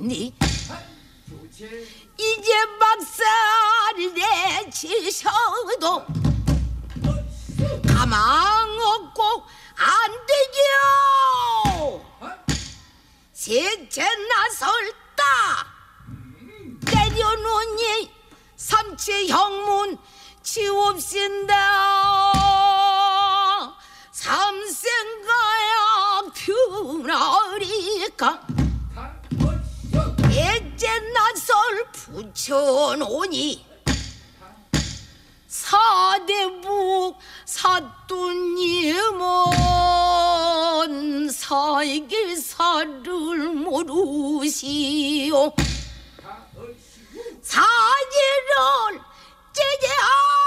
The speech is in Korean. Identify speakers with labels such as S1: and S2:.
S1: 오니 이제 박살을 내치셔도 가망 없고 안 되죠. 셋째 나설다 내려놓니 삼체 형문 치웁신다. 삼생가야 퓨나리까 넷째 나설 붙여놓니 사대북 사또님은 살길살을 모르시오. 사지를 제재하